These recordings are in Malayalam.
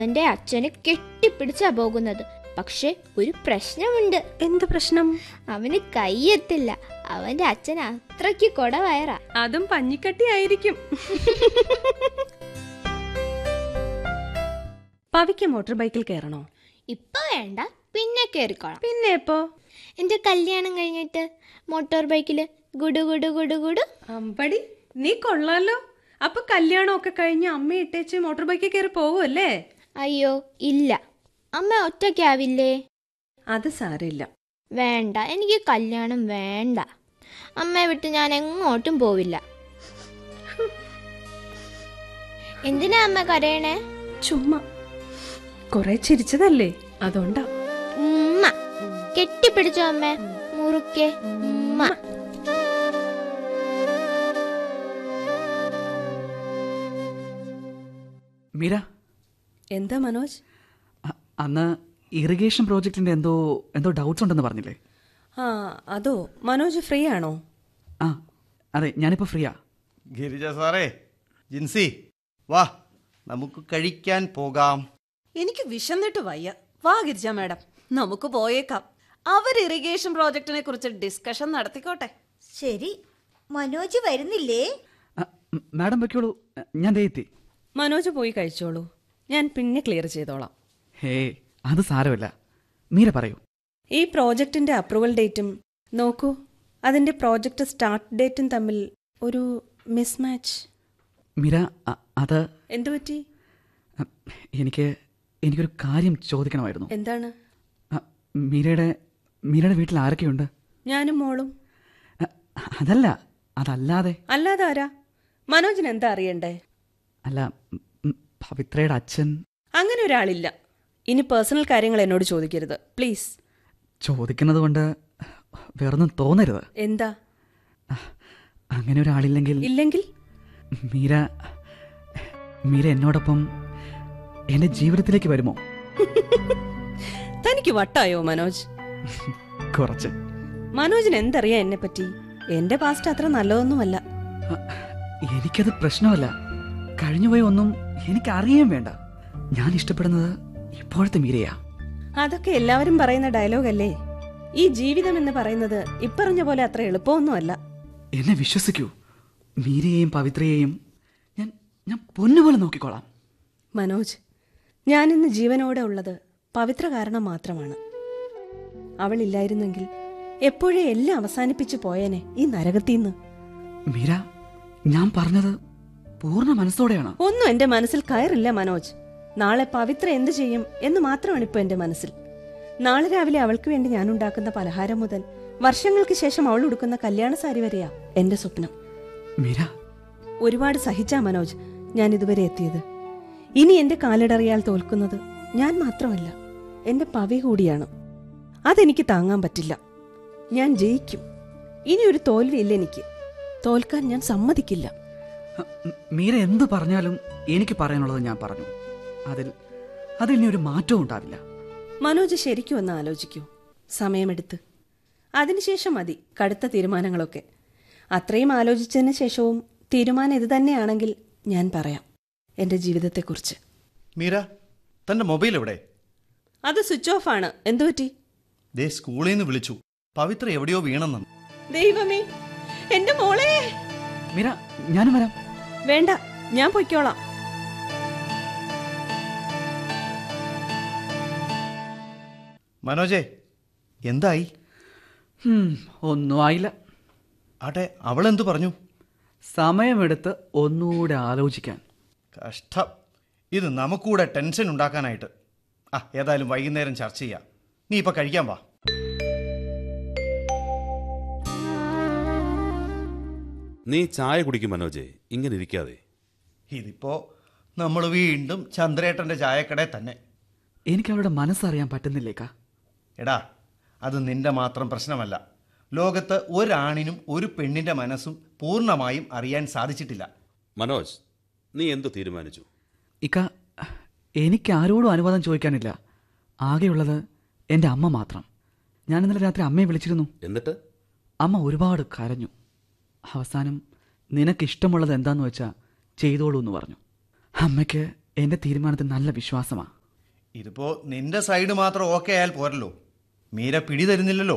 എന്റെ അച്ഛന് കെട്ടിപ്പിടിച്ചാ പോകുന്നത്. പക്ഷെ ഒരു പ്രശ്നമുണ്ട്. എന്ത് പ്രശ്നം? അവന് കയ്യെത്തില്ല. അവന്റെ അച്ഛൻ അത്രയ്ക്ക് കൊടവയറാ. അതും പഞ്ഞിക്കട്ടി ആയിരിക്കും. പവിക്ക് മോട്ടോർ ബൈക്കിൽ കയറണോ? ഇപ്പൊ വേണ്ട, പിന്നെ കേറിക്കോളാം. പിന്നെ എപ്പോ? എന്റെ കല്യാണം കഴിഞ്ഞിട്ട് മോട്ടോർ ബൈക്കില് ഗുഡു ഗുഡു ഗുഡു ഗുഡു. അമ്പടി, നീ കൊള്ളാലോ. അപ്പൊ കല്യാണം ഒക്കെ കഴിഞ്ഞ് അമ്മ ഇട്ടേച്ച് മോട്ടോർ ബൈക്കിൽ കയറി പോവുമല്ലേ? അയ്യോ ഇല്ല, അമ്മ ഒറ്റയ്ക്കാവില്ലേ? അത് സാരമില്ല. വേണ്ട, എനിക്ക് കല്യാണം വേണ്ട. അമ്മയെ വിട്ട് ഞാൻ എങ്ങോട്ടും പോവില്ല. എന്തിനാ അമ്മ കരയണേ? ചുമ്മാ കൊറേ ചിരിച്ചതല്ലേ, അതുകൊണ്ടാ. ഉമ്മ കെട്ടിപ്പിടിച്ചോ അമ്മ, മുറുക്കെ ഉമ്മ. മീര, എന്താ മനോജ്? അന്ന് ഇറിഗേഷൻ പ്രോജക്റ്റിന്റെ എന്തോ ഡൗട്ട്സ് ഉണ്ടെന്ന് പറഞ്ഞില്ലേ? ആ, അതോ. മനോജ് ഫ്രീ ആണോ? ആ അതെ, ഞാനിപ്പോൾ ഫ്രീയാ. ഗിരിജ സാറേ, ജിൻസി വാ, നമുക്ക് കഴിക്കാൻ പോകാം. എനിക്ക് വിശന്നിട്ട് വയ്യ. വാ ഗിരിജ മാഡം, നമുക്ക് പോയേക്കാം. അവർ ഇറിഗേഷൻ പ്രോജക്റ്റിനെ കുറിച്ച് ഡിസ്കഷൻ നടത്തിക്കോട്ടെ. ശരി, മനോജ് വരുന്നില്ലേ? മാഡം വെക്കോളൂ, ഞാൻ ദേ എത്തി. മനോജ് പോയി കഴിച്ചോളൂ, ഞാൻ പിന്നെ ക്ലിയർ ചെയ്തോളാം. ഹേ, അത് സാരമില്ല. മീര പറയൂ. ഈ പ്രോജക്റ്റിന്റെ അപ്രൂവൽ ഡേറ്റും നോക്കൂ, അതിന്റെ പ്രോജക്റ്റ് സ്റ്റാർട്ട് ഡേറ്റും തമ്മിൽ ഒരു മിസ്മാച്ച്. മീര, അത് എന്തുപറ്റി? എനിക്കൊരു കാര്യം ചോദിക്കണമായിരുന്നു. എന്താണ്? മീരയുടെ വീട്ടിൽ ആരൊക്കെയുണ്ട്? ഞാനും മോളും. അതല്ലാതെ. അല്ലാതെ ആരാ? മനോജിന് എന്താ അറിയണ്ടേ? അല്ല, പവിത്രയുടെ അച്ഛൻ. അങ്ങനെ ഒരാളില്ല. ഇനി പേഴ്സണൽ കാര്യങ്ങൾ എന്നോട് ചോദിക്കരുത് പ്ലീസ്. ചോദിക്കുന്നത് കൊണ്ട് വേറൊന്നും തോന്നരുത്. എന്താ? അങ്ങനെ ഒരാളില്ലെങ്കിൽ ഇല്ലെങ്കിൽ മീര എന്നോടൊപ്പം എന്റെ ജീവിതത്തിലേക്ക് വരുമോ? തനിക്ക് വട്ടായോ മനോജ്? കുറച്ച്. മനോജിന് എന്തറിയാം എന്നെ പറ്റി? എന്റെ പാസ്റ്റ് അത്ര നല്ലതൊന്നുമല്ല. എനിക്കത് പ്രശ്നമല്ല. കഴിഞ്ഞുപോയ ഒന്നും എനിക്കറിയാൻ വേണ്ട. ഞാൻ ഇഷ്ടപ്പെടുന്നത് ഇപ്പോഴത്തെ മീരയാ. അതൊക്കെ എല്ലാവരും പറയുന്ന ഡയലോഗല്ലേ. ഈ ജീവിതം എന്ന് പറയുന്നത് ഇപ്പറഞ്ഞ പോലെ അത്ര എളുപ്പമൊന്നുമല്ല. എന്നെ വിശ്വസിക്കൂ, മീരയെയും പവിത്രയെയും ഞാൻ പൊന്നുപോലെ നോക്കിക്കോളാം. മനോജ്, ഞാനിന്ന് ജീവനോടെ ഉള്ളത് പവിത്ര കാരണം മാത്രമാണ്. അവളില്ലായിരുന്നെങ്കിൽ എപ്പോഴേ എല്ലാം അവസാനിപ്പിച്ചു പോയേനെ ഈ നരകത്തിന്ന്. മീര, ഞാൻ പറഞ്ഞത് പൂർണ്ണ മനസ്സോടെയാണ്. ഒന്നും എന്റെ മനസ്സിൽ കയറില്ല മനോജ്. നാളെ പവിത്ര എന്ത് ചെയ്യും എന്ന് മാത്രമാണ് ഇപ്പൊ എന്റെ മനസ്സിൽ. നാളെ രാവിലെ അവൾക്ക് വേണ്ടി ഞാൻ ഉണ്ടാക്കുന്ന പലഹാരം മുതൽ വർഷങ്ങൾക്ക് ശേഷം അവൾ ഉടുക്കുന്ന കല്യാണ സാരി വരെയാ എന്റെ സ്വപ്നം. മീര, ഒരുപാട് സഹിച്ചാ മനോജ് ഞാൻ ഇതുവരെ എത്തിയത്. ഇനി എന്റെ കാലിടറിയാൽ തോൽക്കുന്നത് ഞാൻ മാത്രമല്ല, എന്റെ പവി കൂടിയാണ്. അതെനിക്ക് താങ്ങാൻ പറ്റില്ല. ഞാൻ ജയിക്കും. ഇനി ഒരു തോൽവിയില്ല എനിക്ക്. തോൽക്കാൻ ഞാൻ സമ്മതിക്കില്ല. മീര എന്തു പറഞ്ഞാലും എനിക്ക് പറയാനുള്ളത് ഞാൻ പറഞ്ഞു. അതിൽ ഇനി ഒരു മാറ്റവും ഉണ്ടാവില്ല. മനോജ് ശരിക്കും ഒന്ന് ആലോചിക്കൂ, സമയമെടുത്ത്. അതിനുശേഷം മതി കടുത്ത തീരുമാനങ്ങളൊക്കെ. അത്രയും ആലോചിച്ചതിന് ശേഷവും തീരുമാനം ഇത് തന്നെയാണെങ്കിൽ ഞാൻ പറയാം എന്റെ ജീവിതത്തെക്കുറിച്ച്. മീര, തന്റെ മൊബൈൽ എവിടെ? അത് സ്വിച്ച് ഓഫ് ആണ്. എന്തുപറ്റി? ദേ സ്കൂളിൽ നിന്ന് വിളിച്ചു, പവിത്ര എവിടെയോ വീണെന്നു. ദൈവമേ, എന്റെ മോളെ! മീര, ഞാനും വരാം. വേണ്ട, ഞാൻ പൊയ്ക്കോളാം. മനോജേ, എന്തായി? ഒന്നും ആയില്ല. ആട്ടെ, അവളെന്തു പറഞ്ഞു? സമയമെടുത്ത് ഒന്നുകൂടെ ആലോചിക്കാൻ. കഷ്ടം, ഇത് നമുക്കൂടെ ടെൻഷൻ ഉണ്ടാക്കാനായിട്ട്. ഏതായാലും വൈകുന്നേരം ചർച്ച ചെയ്യാം. നീ ഇപ്പൊ കഴിക്കാൻ വാ. നീ ചായ കുടിക്കും മനോജേ, ഇങ്ങനെ ഇരിക്കാതെ. ഇതിപ്പോ നമ്മൾ വീണ്ടും ചന്ദ്രേട്ടന്റെ ചായക്കടയിൽ തന്നെ. എനിക്ക് അവളുടെ മനസ്സറിയാൻ പറ്റുന്നില്ലേക്കാ. എടാ, അത് നിന്റെ മാത്രം പ്രശ്നമല്ല. ലോകത്ത് ഒരാണിനും ഒരു പെണ്ണിന്റെ മനസ്സും പൂർണ്ണമായും അറിയാൻ സാധിച്ചിട്ടില്ല. മനോജ്, നീ എന്തു തീരുമാനിച്ചു? ഇക്ക, എനിക്ക് ആരോടും അനുവാദം ചോദിക്കാനില്ല. ആകെയുള്ളത് എൻ്റെ അമ്മ മാത്രം. ഞാൻ ഇന്നലെ രാത്രി അമ്മയെ വിളിച്ചിരുന്നു. എന്നിട്ട്? അമ്മ ഒരുപാട് കരഞ്ഞു. അവസാനം നിനക്കിഷ്ടമുള്ളത് എന്താന്ന് വെച്ചാൽ ചെയ്തോളൂ എന്ന് പറഞ്ഞു. അമ്മയ്ക്ക് എൻ്റെ തീരുമാനത്തിൽ നല്ല വിശ്വാസമാണ്. ഇതിപ്പോ നിന്റെ സൈഡ് മാത്രം ഓക്കെ ആയാൽ പോരല്ലോ. മീര പിടി തരുന്നില്ലല്ലോ.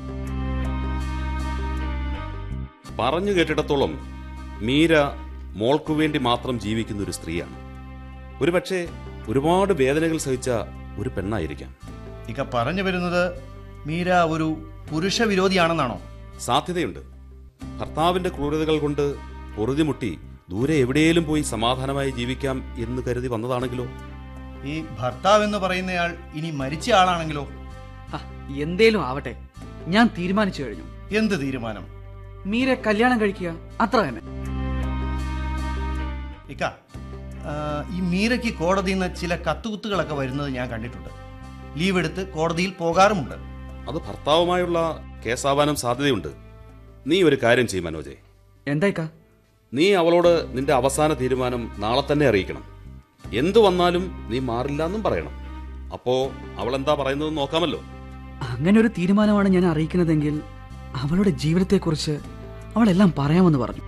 പറഞ്ഞു കേട്ടിടത്തോളം മീര മോൾക്കു വേണ്ടി മാത്രം ജീവിക്കുന്ന ഒരു സ്ത്രീയാണ്. ഒരുപക്ഷെ ഒരുപാട് വേദനകൾ സഹിച്ച ഒരു പെണ്ണായിരിക്കാം. ഇക്ക പറഞ്ഞു വരുന്നത് മീര ഒരു പുരുഷ വിരോധിയാണെന്നാണോ? സാധ്യതയുണ്ട്. ഭർത്താവിന്റെ ക്രൂരതകൾ കൊണ്ട് പൊറുതിമുട്ടി ദൂരെ എവിടെയെങ്കിലും പോയി സമാധാനമായി ജീവിക്കാം എന്ന് കരുതി വന്നതാണെങ്കിലോ? ഈ ഭർത്താവ് എന്ന് പറയുന്നയാൾ ഇനി മരിച്ച ആളാണെങ്കിലോ? എന്തേലും ആവട്ടെ, ഞാൻ തീരുമാനിച്ചു കഴിഞ്ഞു. എന്ത് തീരുമാനം? മീരെ കല്യാണം കഴിക്കുക, അത്ര തന്നെ. ഇക്ക, ഈ മീരയ്ക്ക് കോടതിയിൽ നിന്ന് ചില കത്തുകുത്തുകളൊക്കെ വരുന്നത് ഞാൻ കണ്ടിട്ടുണ്ട്. ലീവ് എടുത്ത് കോടതിയിൽ പോകാറുമുണ്ട്. അത് ഭർത്താവുമായുള്ള കേസാവാനും സാധ്യതയുണ്ട്. നീ ഒരു കാര്യം ചെയ്യും മനോജെ. എന്തായിക്കാ? നീ അവളോട് നിന്റെ അവസാന തീരുമാനം നാളെ തന്നെ അറിയിക്കണം. എന്തു വന്നാലും നീ മാറില്ല എന്നും പറയണം. അപ്പോ അവൾ എന്താ പറയുന്നത് നോക്കാമല്ലോ. അങ്ങനെ ഒരു തീരുമാനമാണ് ഞാൻ അറിയിക്കുന്നതെങ്കിൽ അവളുടെ ജീവിതത്തെക്കുറിച്ച് അവളെല്ലാം പറയാമെന്ന് പറഞ്ഞു.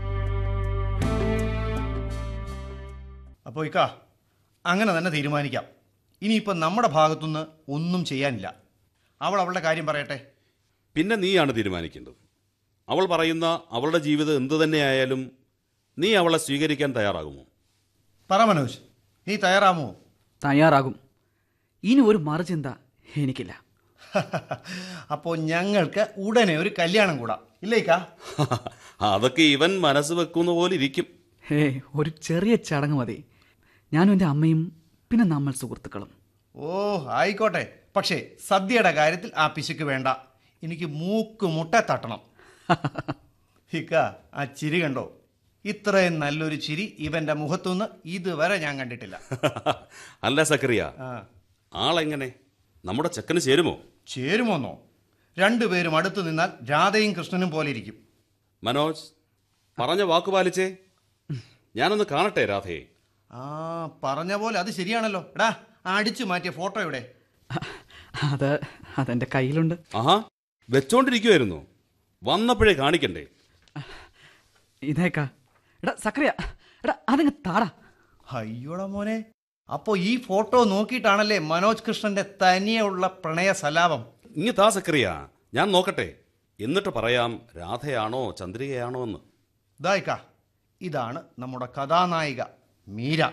അപ്പോൾ ഇക്ക, അങ്ങനെ തന്നെ തീരുമാനിക്കാം. ഇനിയിപ്പോൾ നമ്മുടെ ഭാഗത്തുനിന്ന് ഒന്നും ചെയ്യാനില്ല. അവൾ അവളുടെ കാര്യം പറയട്ടെ. പിന്നെ നീയാണ് തീരുമാനിക്കേണ്ടത്. അവൾ പറയുന്ന അവളുടെ ജീവിതം എന്തു തന്നെയായാലും നീ അവളെ സ്വീകരിക്കാൻ തയ്യാറാകുമോ? പറ മനോജ്, നീ തയ്യാറാമോ? തയ്യാറാകും. ഇനി ഒരു മറുചിന്ത എനിക്കില്ല. അപ്പോൾ ഞങ്ങൾക്ക് ഉടനെ ഒരു കല്യാണം കൂടാ, ഇല്ലേക്കാ? അതൊക്കെ ഇവൻ മനസ്സ് വെക്കുന്ന പോലെ ഇരിക്കും. ഒരു ചെറിയ ചടങ്ങ് മതി. ഞാനും എൻ്റെ അമ്മയും പിന്നെ നമ്മൾ സുഹൃത്തുക്കളും. ഓ ആയിക്കോട്ടെ. പക്ഷേ സദ്യയുടെ കാര്യത്തിൽ ആ പിശുക്ക് വേണ്ട. എനിക്ക് മൂക്ക് മുട്ട തട്ടണം. ഹിക്ക, ആ ചിരി കണ്ടോ? ഇത്രയും നല്ലൊരു ചിരി ഇവന്റെ മുഖത്തുനിന്ന് ഇതുവരെ ഞാൻ കണ്ടിട്ടില്ല. അല്ല സക്കറിയ, ആളെങ്ങനെ? നമ്മുടെ ചെക്കന് ചേരുമോ? ചേരുമോന്നോ? രണ്ടുപേരും അടുത്തു നിന്നാൽ രാധയും കൃഷ്ണനും പോലെ ഇരിക്കും. മനോജ്, പറഞ്ഞ വാക്ക് പാലിച്ചേ. ഞാനൊന്ന് കാണട്ടെ രാധയെ. പറഞ്ഞ പോലെ അത് ശരിയാണല്ലോ. എടാ, അടിച്ചു മാറ്റിയ ഫോട്ടോ എവിടെ? അതെന്റെ കയ്യിലുണ്ട്. ആഹാ, വെച്ചോണ്ടിരിക്കുവായിരുന്നു. വന്നപ്പോഴേ കാണിക്കണ്ടേ? ഇതേക്കാ. എടാ സക്രിയ, എടാ അതങ്ങ് താടാ. അയ്യോടാ മോനെ, അപ്പോ ഈ ഫോട്ടോ നോക്കിയിട്ടാണല്ലേ മനോജ് കൃഷ്ണന്റെ തനിയുള്ള പ്രണയ സലാപം? ഇങ്ങ് താ സക്കറിയ, ഞാൻ നോക്കട്ടെ. എന്നിട്ട് പറയാം രാധയാണോ ചന്ദ്രികയാണോ എന്ന്. ദായിക്ക, ഇതാണ് നമ്മുടെ കഥാനായിക മീര.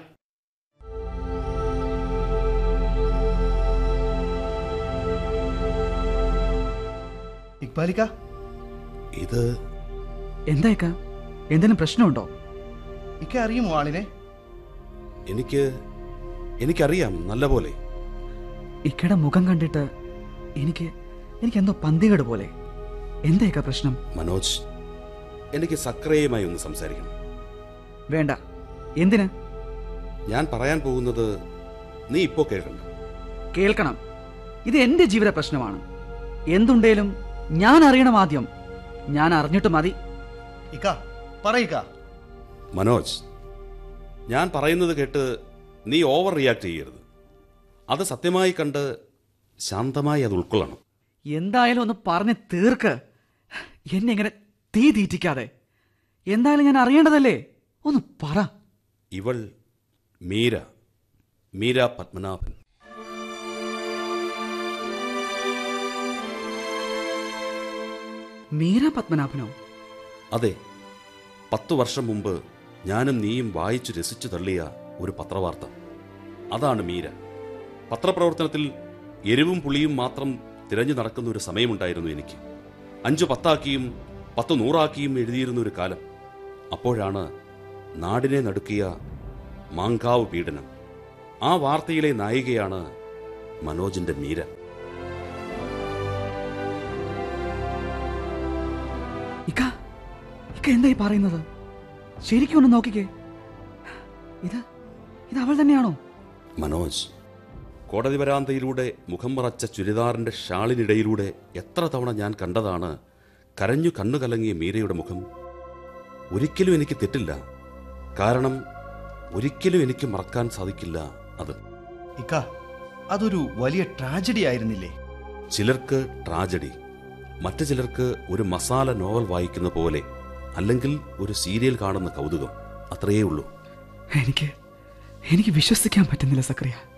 ഇക്ബാലിക്ക, ഇത് എന്തായിക്കാ? എന്തെങ്കിലും പ്രശ്നമുണ്ടോ? ഇക്ക അറിയുമോ ആളിനെ? എനിക്കറിയാം നല്ല പോലെ. ഇക്കയുടെ മുഖം കണ്ടിട്ട് എനിക്ക് എന്തോ പന്തികേട് പോലെ. എന്തായിക്കാ പ്രശ്നം? മനോജ്, എനിക്ക് സക്രിയയുമായി ഒന്ന് സംസാരിക്കണം. വേണ്ട. എന്തിന്? ഞാൻ പറയാൻ പോകുന്നത് നീ ഇപ്പോ കേൾക്കണ്ട. കേൾക്കണം. ഇത് എന്റെ ജീവിത പ്രശ്നമാണ്. എന്തുണ്ടേലും ഞാൻ അറിയണം ആദ്യം. ഞാൻ അറിഞ്ഞിട്ട് മതി. ഇക്ക പറയിക്ക. മനോജ്, ഞാൻ പറയുന്നത് കേട്ട് നീ ഓവർ റിയാക്ട് ചെയ്യരുത്. അത് സത്യമായി കണ്ട് ശാന്തമായി അത് ഉൾക്കൊള്ളണം. എന്തായാലും ഒന്ന് പറഞ്ഞ് തീർക്ക്. എന്നെ ഇങ്ങനെ തീ തീറ്റിക്കാതെ. എന്തായാലും ഞാൻ അറിയേണ്ടതല്ലേ? ഒന്ന് പറ. ഇവൾ മീര പത്മനാഭൻ. മീര പത്മനാഭനോ? അതെ, 10 വർഷം മുമ്പ് ഞാനും നീയും വായിച്ചു രസിച്ചു തള്ളിയ ഒരു പത്രവാർത്ത. അതാണ് മീര. പത്രപ്രവർത്തനത്തിൽ എരിവും പുളിയും മാത്രം തിരഞ്ഞു നടക്കുന്ന ഒരു സമയമുണ്ടായിരുന്നു എനിക്ക്. 5 10 10 100 എഴുതിയിരുന്ന ഒരു കാലം. അപ്പോഴാണ് നാടിനെ നടുക്കിയ മാങ്കാവ് പീഡനം. ആ വാർത്തയിലെ നായികയാണ് മനോജിന്റെ മീര. എന്തായി പറയുന്നത്? ശരിക്കും ഒന്ന് നോക്കിക്കേ. ഇത് അവൾ തന്നെയാണോ? മനോജ്, കോടതി വരാന്തയിലൂടെ മുഖം മറച്ച ചുരിദാറിന്റെ ഷാളിനിടയിലൂടെ എത്ര തവണ ഞാൻ കണ്ടതാണ് കരഞ്ഞു കണ്ണു കലങ്ങിയ മീരയുടെ മുഖം. ഒരിക്കലും എനിക്ക് തെറ്റില്ല. കാരണം ഒരിക്കലും എനിക്ക് മറക്കാൻ സാധിക്കില്ല അത്. ഇക്ക, അതൊരു വലിയ ട്രാജഡി ആയിരുന്നില്ലേ? ചിലർക്ക് ട്രാജഡി, മറ്റു ചിലർക്ക് ഒരു മസാല നോവൽ വായിക്കുന്ന പോലെ, അല്ലെങ്കിൽ ഒരു സീരിയൽ കാണുന്ന കൗതുകം. അത്രയേ ഉള്ളൂ. എനിക്ക് വിശ്വസിക്കാൻ പറ്റുന്നില്ല സക്രിയ.